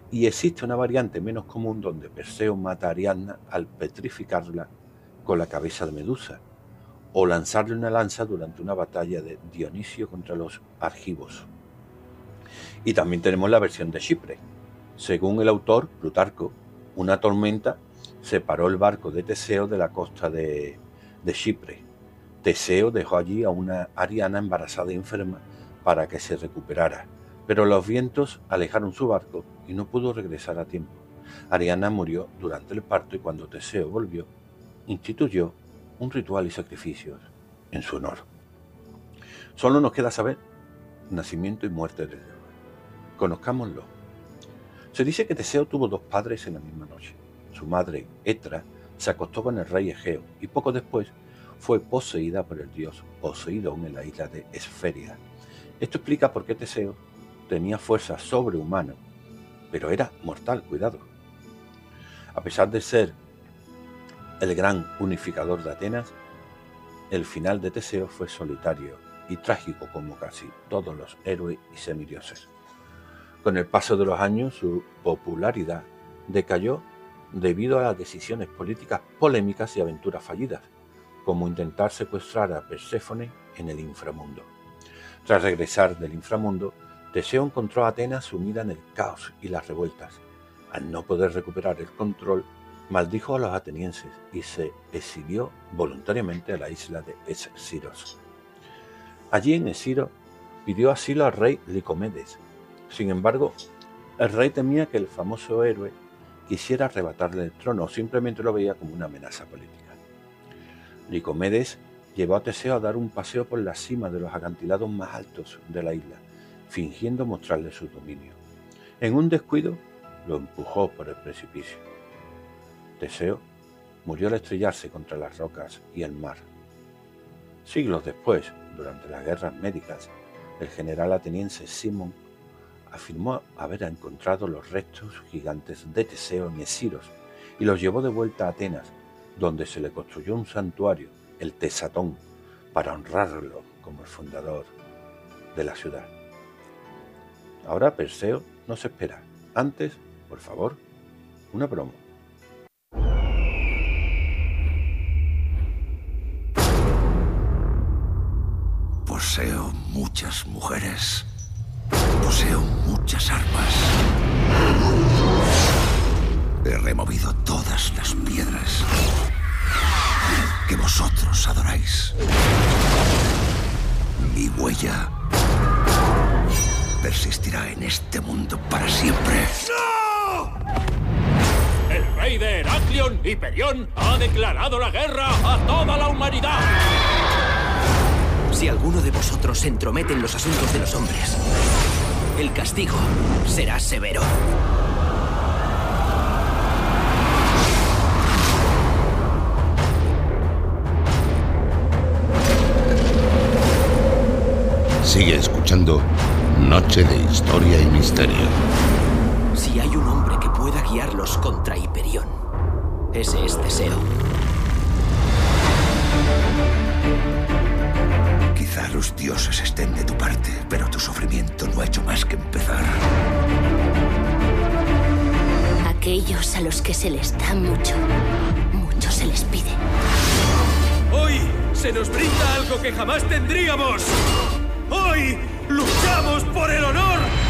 Y existe una variante menos común donde Perseo mata a Ariadna al petrificarla con la cabeza de Medusa, o lanzarle una lanza durante una batalla de Dionisio contra los argivos. Y también tenemos la versión de Chipre. Según el autor, Plutarco, una tormenta separó el barco de Teseo de la costa de Chipre. Teseo dejó allí a una Ariadna embarazada y enferma para que se recuperara, pero los vientos alejaron su barco y no pudo regresar a tiempo. Ariadna murió durante el parto y cuando Teseo volvió, instituyó un ritual y sacrificios en su honor. Solo nos queda saber nacimiento y muerte de Teseo. Conozcámoslo. Se dice que Teseo tuvo dos padres en la misma noche. Su madre, Etra, se acostó con el rey Egeo y poco después fue poseída por el dios Poseidón en la isla de Esferia. Esto explica por qué Teseo tenía fuerza sobrehumana, pero era mortal, cuidado. A pesar de ser el gran unificador de Atenas, el final de Teseo fue solitario y trágico como casi todos los héroes y semidioses. Con el paso de los años, su popularidad decayó debido a las decisiones políticas polémicas y aventuras fallidas, como intentar secuestrar a Perséfone en el inframundo. Tras regresar del inframundo, Teseo encontró a Atenas sumida en el caos y las revueltas. Al no poder recuperar el control, maldijo a los atenienses y se exilió voluntariamente a la isla de Esciros. Allí en Esciro pidió asilo al rey Licomedes. Sin embargo, el rey temía que el famoso héroe quisiera arrebatarle el trono o simplemente lo veía como una amenaza política. Licomedes llevó a Teseo a dar un paseo por la cima de los acantilados más altos de la isla, fingiendo mostrarle su dominio. En un descuido, lo empujó por el precipicio. Teseo murió al estrellarse contra las rocas y el mar. Siglos después, durante las guerras médicas, el general ateniense Simón afirmó haber encontrado los restos gigantes de Teseo en Esciros y los llevó de vuelta a Atenas, donde se le construyó un santuario, el Tesatón, para honrarlo como el fundador de la ciudad. Ahora Perseo nos espera. Antes, por favor, una promo. Poseo muchas mujeres. Poseo muchas armas. He removido todas las piedras que vosotros adoráis. Mi huella persistirá en este mundo para siempre. ¡No! El rey de Heraclión, Hiperión, ha declarado la guerra a toda la humanidad. Si alguno de vosotros se entromete en los asuntos de los hombres, el castigo será severo. Sigue escuchando Noche de Historia y Misterio. Si hay un hombre que pueda guiarlos contra Hiperión, ese es Teseo. Quizá los dioses estén de tu parte, pero tu sufrimiento no ha hecho más que empezar. Aquellos a los que se les da mucho, mucho se les pide. Hoy se nos brinda algo que jamás tendríamos. Hoy luchamos por el honor